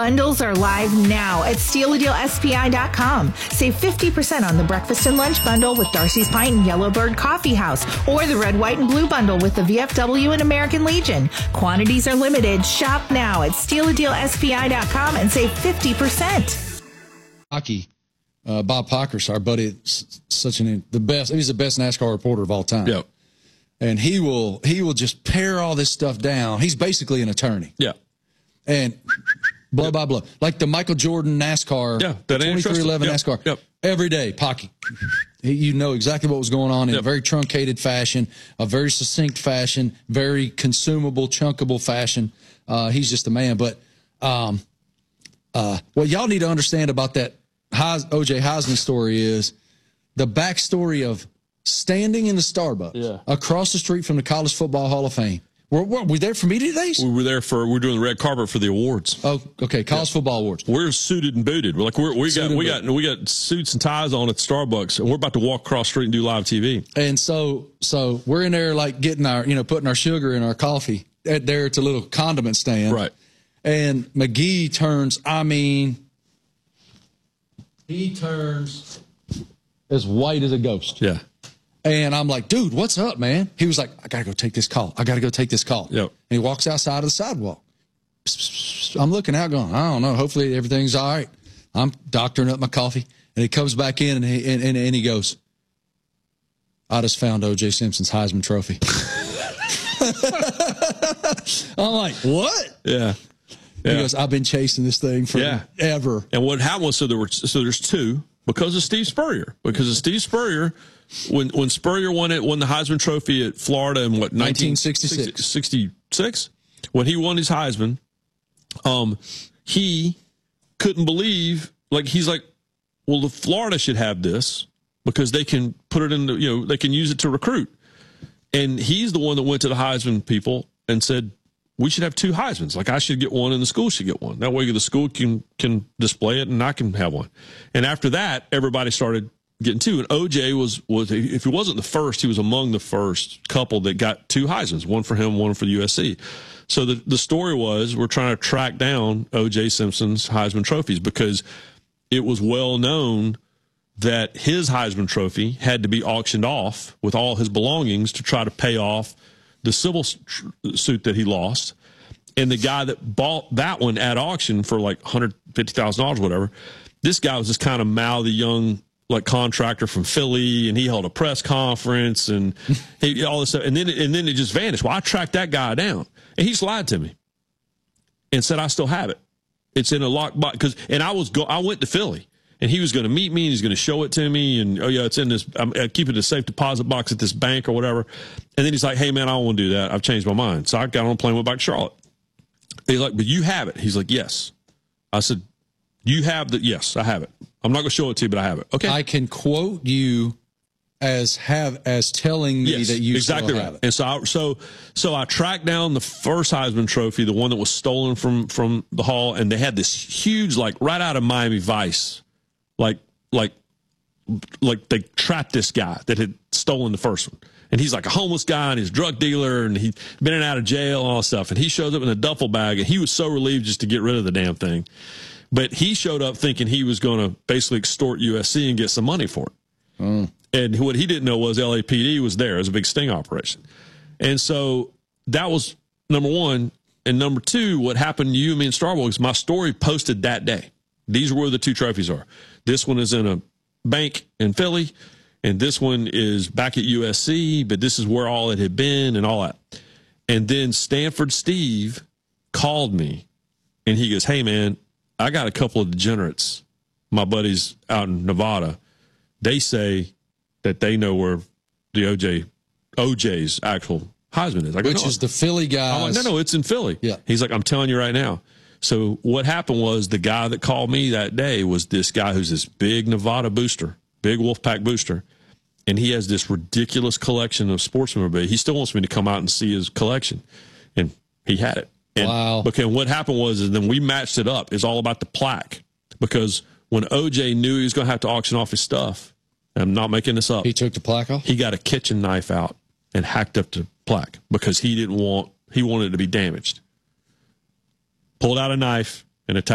Bundles are live now at StealADealSPI.com. Save 50% on the breakfast and lunch bundle with Darcy's Pint and Yellowbird Coffee House, or the red, white, and blue bundle with the VFW and American Legion. Quantities are limited. Shop now at StealADealSPI.com and save 50%. Hockey, Bob Pockrass, our buddy, the best. He's the best NASCAR reporter of all time. Yeah, and he will just pare all this stuff down. He's basically an attorney. Yeah, and blah, blah, blah. Like the Michael Jordan NASCAR, yeah, that 2311 NASCAR. Yep. Every day, Pocky, you know exactly what was going on in a very truncated fashion, a very succinct fashion, very consumable, chunkable fashion. He's just a man. But what y'all need to understand about that O.J. Heisman story is the backstory of standing in the Starbucks across the street from the College Football Hall of Fame. Were we there for media days? We were there we're doing the red carpet for the awards. Oh, okay, College Football Awards. We're suited and booted. We're like we got suits and ties on at the Starbucks, and we're about to walk across the street and do live TV. And so we're in there like getting our, putting our sugar in our coffee. There it's a little condiment stand. Right. And McGee turns, he turns as white as a ghost. Yeah. And I'm like, dude, what's up, man? He was like, I got to go take this call. Yep. And he walks outside of the sidewalk. I'm looking out going, I don't know. Hopefully everything's all right. I'm doctoring up my coffee. And he comes back in and he goes, I just found O.J. Simpson's Heisman Trophy. I'm like, what? Yeah. He goes, I've been chasing this thing forever. And what happened was, there's two, because of Steve Spurrier. When Spurrier won the Heisman Trophy at Florida in 1966, when he won his Heisman, he couldn't believe, he's like, well, the Florida should have this because they can put it in they can use it to recruit. And he's the one that went to the Heisman people and said, we should have two Heismans. Like, I should get one and the school should get one. That way the school can display it and I can have one. And after that, everybody started getting two. And OJ was if he wasn't the first, he was among the first couple that got two Heismans, one for him, one for the USC. So the story was, we're trying to track down OJ Simpson's Heisman trophies because it was well known that his Heisman Trophy had to be auctioned off with all his belongings to try to pay off the civil suit that he lost. And the guy that bought that one at auction for like $150,000 or whatever, this guy was this kind of mouthy young contractor from Philly, and he held a press conference and all this stuff. And then it just vanished. Well, I tracked that guy down, and he lied to me and said I still have it. It's in a locked box. I went to Philly, and he was going to meet me, and he's going to show it to me, and it's in this. I keep it in a safe deposit box at this bank or whatever. And then he's like, "Hey man, I don't want to do that. I've changed my mind." So I got on a plane, went back to Charlotte. He's like, "But you have it." He's like, "Yes." I said, "You have the?" "Yes, I have it. I'm not going to show it to you, but I have it." Okay. I can quote you as telling me that you exactly still have it. And so I tracked down the first Heisman Trophy, the one that was stolen from the Hall, and they had this huge, right out of Miami Vice, like they trapped this guy that had stolen the first one. And he's like a homeless guy, and he's a drug dealer, and he'd been in and out of jail and all that stuff. And he shows up in a duffel bag, and he was so relieved just to get rid of the damn thing. But he showed up thinking he was going to basically extort USC and get some money for it. And what he didn't know was LAPD was there. It was a big sting operation. And so that was number one. And number two, what happened to you and me in Starbucks, my story posted that day. These are where the two trophies are. This one is in a bank in Philly, and this one is back at USC, but this is where all it had been and all that. And then Stanford Steve called me, and he goes, "Hey, man, I got a couple of degenerates, my buddies out in Nevada. They say that they know where the OJ's actual Heisman is." Which is the Philly guy. I'm like, no, it's in Philly. Yeah. He's like, "I'm telling you right now." So what happened was, the guy that called me that day was this guy who's this big Nevada booster, big Wolfpack booster, and he has this ridiculous collection of sports memorabilia. He still wants me to come out and see his collection, and he had it. And wow. Because what happened was, then we matched it up. It's all about the plaque, because when OJ knew he was going to have to auction off his stuff, and I'm not making this up, he took the plaque off? He got a kitchen knife out and hacked up the plaque because he wanted it to be damaged. Pulled out a knife and attacked